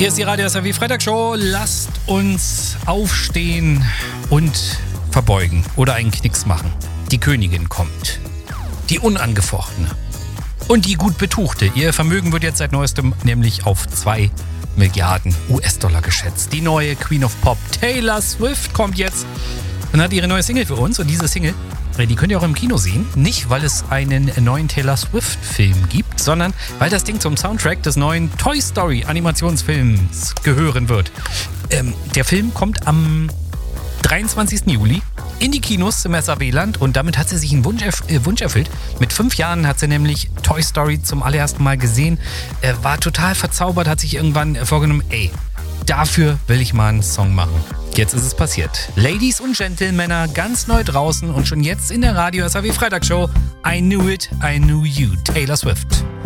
Hier ist die Radio SAW Freitagshow. Lasst uns aufstehen und verbeugen oder einen Knicks machen. Die Königin kommt. Die unangefochtene. Und die gut betuchte. Ihr Vermögen wird jetzt seit neuestem nämlich auf 2 Milliarden US-Dollar geschätzt. Die neue Queen of Pop, Taylor Swift, kommt jetzt und hat ihre neue Single für uns. Und diese Single, die könnt ihr auch im Kino sehen. Nicht, weil es einen neuen Taylor Swift-Film gibt, sondern weil das Ding zum Soundtrack des neuen Toy Story Animationsfilms gehören wird. Der Film kommt am 23. Juli in die Kinos im SAW-Land und damit hat sie sich einen Wunsch erfüllt. Mit 5 Jahren hat sie nämlich Toy Story zum allerersten Mal gesehen, war total verzaubert, hat sich irgendwann vorgenommen, dafür will ich mal einen Song machen. Jetzt ist es passiert. Ladies und Gentlemen, ganz neu draußen und schon jetzt in der Radio SAW Freitagshow. I Knew It, I Knew You, Taylor Swift.